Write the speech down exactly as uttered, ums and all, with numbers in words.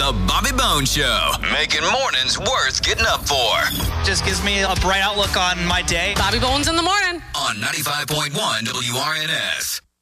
The Bobby Bones Show, making mornings worth getting up for. Just gives me a bright outlook on my day. Bobby Bones in the morning. On ninety-five point one W R N S.